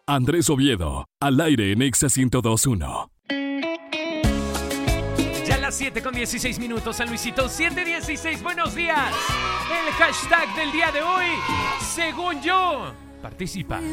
Andrés Oviedo, al aire en Exa 102.1. Ya las 7:16 San Luisito, 7:16, buenos días. El hashtag del día de hoy, según yo, participa.